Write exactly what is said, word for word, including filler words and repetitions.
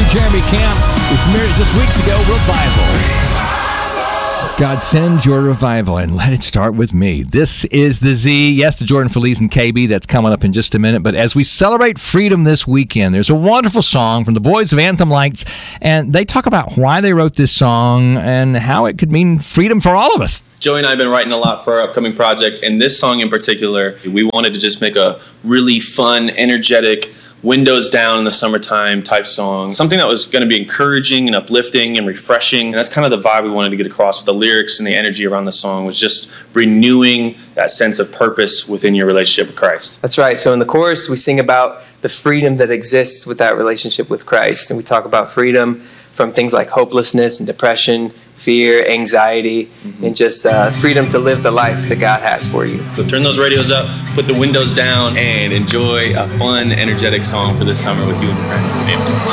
Jeremy Camp. We premiered it just weeks ago, Revival. God, send your revival and let it start with me. This is the Z. Yes, the Jordan Feliz and K B. That's coming up in just a minute. But as we celebrate freedom this weekend, there's a wonderful song from the boys of Anthem Lights, and they talk about why they wrote this song and how it could mean freedom for all of us. Joey and I have been writing a lot for our upcoming project, and this song in particular, we wanted to just make a really fun, energetic, windows down in the summertime type song. Something that was going to be encouraging and uplifting and refreshing. And that's kind of the vibe we wanted to get across with the lyrics and the energy around the song, was just renewing that sense of purpose within your relationship with Christ. That's right. So in the chorus, we sing about the freedom that exists with that relationship with Christ. And we talk about freedom from things like hopelessness and depression, fear, anxiety, mm-hmm. and just uh, freedom to live the life that God has for you. So turn those radios up, put the windows down, and enjoy a fun, energetic song for this summer with you and your friends. Amen.